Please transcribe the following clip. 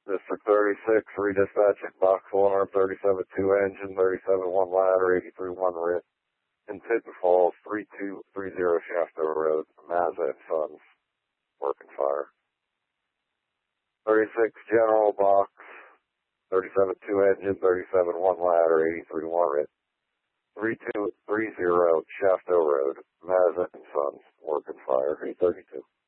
District 36, redispatching box 137-2 engine, 37-1 ladder, 83-1 RIT, in Tinton Falls, 3230 Shafto Road, Mazza and Sons, working fire. 36 general box, 37-2 engine, 37-1 ladder, 83-1 RIT, 3230 Shafto Road, Mazza and Sons, working fire, 832.